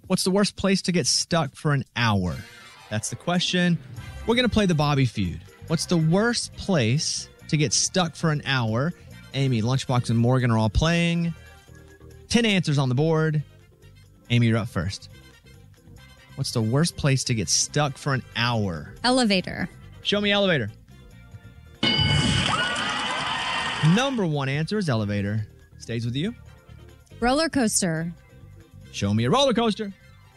What's the worst place to get stuck for an hour? That's the question. We're going to play the Bobby feud. What's the worst place to get stuck for an hour? Amy, Lunchbox, and Morgan are all playing. 10 answers on the board. Amy, you're up first. What's the worst place to get stuck for an hour? Elevator. Show me elevator. Number one answer is elevator. Stays with you. Roller coaster. Show me a roller coaster.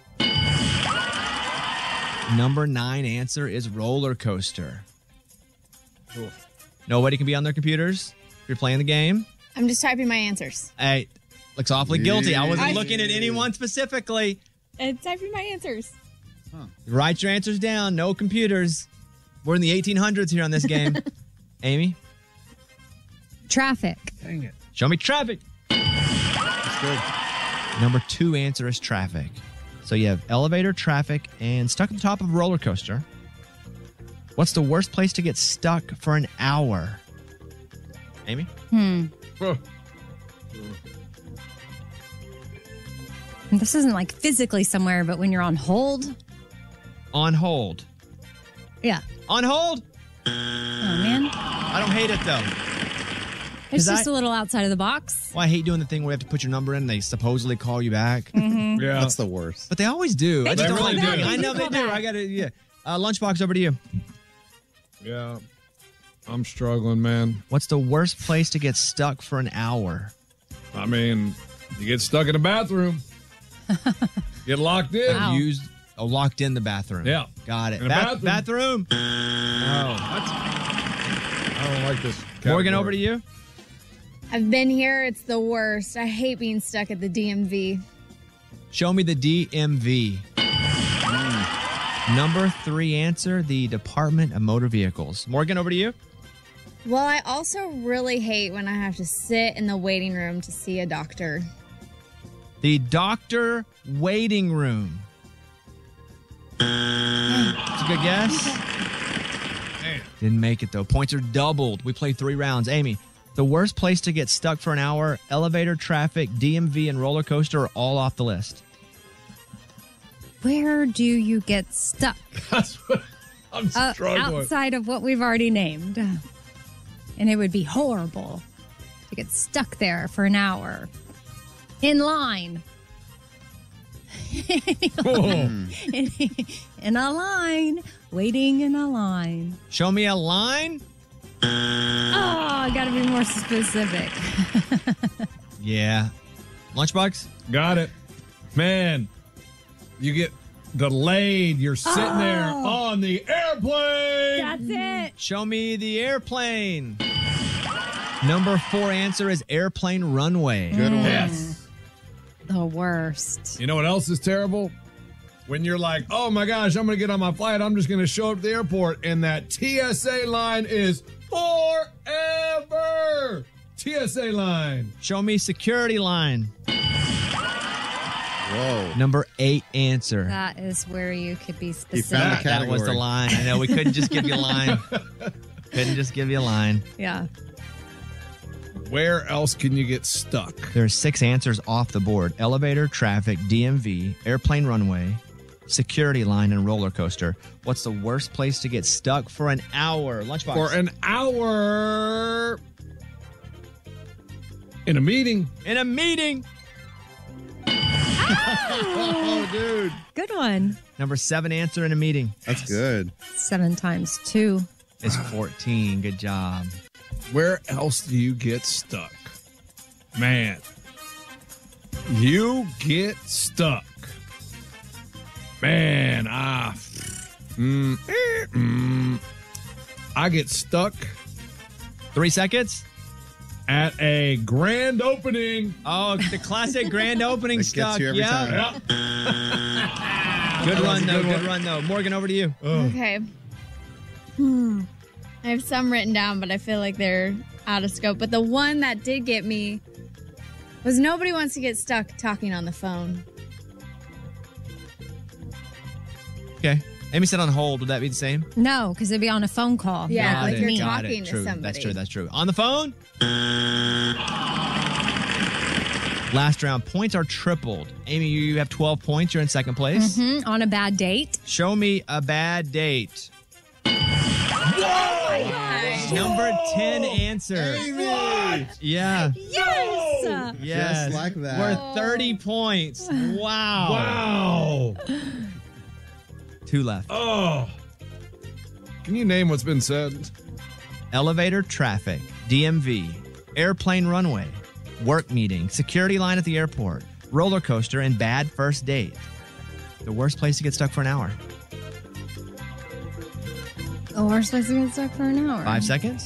Number 9 answer is roller coaster. Cool. Nobody can be on their computers if you're playing the game. I'm just typing my answers. Hey, looks awfully guilty. I wasn't looking at anyone specifically. I'm typing my answers. Write your answers down. No computers. We're in the 1800s here on this game. Amy? Traffic. Dang it. Show me traffic. That's good. Number 2 answer is traffic. So you have elevator, traffic, and stuck at the top of a roller coaster. What's the worst place to get stuck for an hour? Amy? This isn't like physically somewhere, but when you're on hold. On hold. Yeah. On hold? Oh, man. I don't hate it, though. It's just a little outside of the box. Well, I hate doing the thing where you have to put your number in and they supposedly call you back. Mm-hmm. Yeah. That's the worst. But they always do. They I just do don't call like back. doing it. I know They they call do. back. I got to, yeah. Lunchbox, over to you. Yeah. I'm struggling, man. What's the worst place to get stuck for an hour? I mean, you get stuck in the bathroom. Get locked in. Wow. Locked in the bathroom. Yeah. Got it. In the Bathroom. Oh. I don't like this category. Morgan, over to you. I've been here. It's the worst. I hate being stuck at the DMV. Show me the DMV. Number 3 answer, the Department of Motor Vehicles. Morgan, over to you. Well, I also really hate when I have to sit in the waiting room to see a doctor. The doctor waiting room. That's a good guess. Didn't make it, though. Points are doubled. We played 3 rounds. Amy, the worst place to get stuck for an hour, elevator, traffic, DMV, and roller coaster are all off the list. Where do you get stuck? That's what I'm struggling. Outside of what we've already named. And it would be horrible to get stuck there for an hour. In line. In a line. Waiting in a line. Show me a line. Oh, I got to be more specific. Yeah. Lunchbox? Got it. Man, you get delayed. You're sitting there on the airplane. That's it. Show me the airplane. Number 4 answer is airplane runway. Good one. Yes. The worst. You know what else is terrible? When you're like, oh my gosh, I'm going to get on my flight. I'm just going to show up at the airport. And that TSA line is forever. TSA line. Show me security line. Whoa. Number 8 answer. That is where you could be found the specific. That was the line. I know we couldn't just give you a line. Couldn't just give you a line. Yeah. Where else can you get stuck? There are 6 answers off the board. Elevator, traffic, DMV, airplane runway, security line, and roller coaster. What's the worst place to get stuck for an hour? Lunchbox. For an hour. In a meeting. In a meeting. Oh, dude. Good one. Number 7 answer in a meeting. That's good. 7 times 2. It's 14. Good job. Where else do you get stuck? Man. You get stuck. Man, I get stuck 3 seconds. at a grand opening. Oh, the classic grand opening It stuck. gets you every time. Good run, though. Good run, though. Morgan, over to you. Okay. I have some written down, but I feel like they're out of scope. But the one that did get me was nobody wants to get stuck talking on the phone. Okay. Amy said on hold. Would that be the same? No, because it'd be on a phone call. Yeah, Got like it, you're got talking it. to True. somebody. That's true. That's true. On the phone? Last round, points are tripled. Amy, you have 12 points. You're in second place. On a bad date. Show me a bad date. Number 10 answer. Amy! Yeah. Yes! Yes. Just like that. Worth 30 points. Wow. Wow. 2 left. Oh. Can you name what's been said? Elevator traffic, DMV, airplane runway, work meeting, security line at the airport, roller coaster, and bad first date. The worst place to get stuck for an hour. Oh, we're supposed to get stuck for an hour. 5 seconds.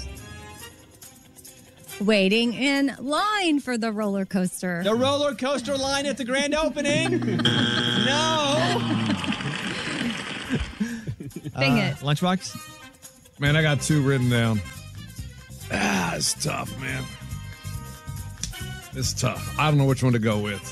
Waiting in line for the roller coaster. The roller coaster line at the grand opening. No. Dang it. Lunchbox? Man, I got 2 written down. It's tough, man. It's tough. I don't know which one to go with.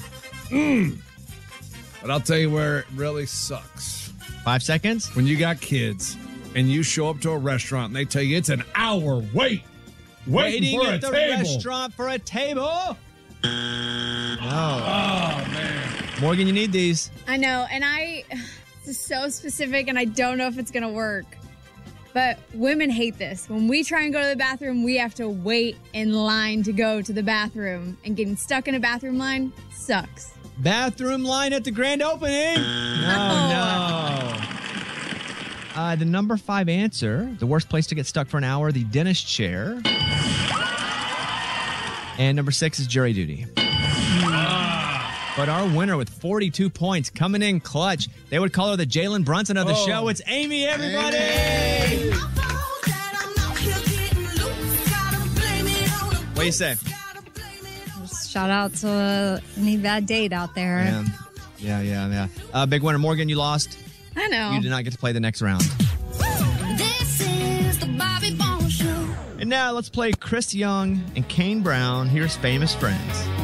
But I'll tell you where it really sucks. 5 seconds. When you got kids and you show up to a restaurant and they tell you it's an hour waiting Waiting for at a the table. restaurant for a table. No. Oh, man. Morgan, you need these. I know, and this is so specific, and I don't know if it's going to work. But women hate this. When we try and go to the bathroom, we have to wait in line to go to the bathroom. And getting stuck in a bathroom line sucks. Bathroom line at the grand opening. No. The number 5 answer, the worst place to get stuck for an hour, the dentist chair. And number 6 is jury duty. But our winner with 42 points coming in clutch. They would call her the Jalen Brunson of the show. It's Amy, everybody. Amy. What do you say? Shout out to any bad date out there. Yeah. Big winner, Morgan, you lost. I know. You did not get to play the next round. This is the Bobby Bones Show. And now let's play Chris Young and Kane Brown. Here's Famous Friends.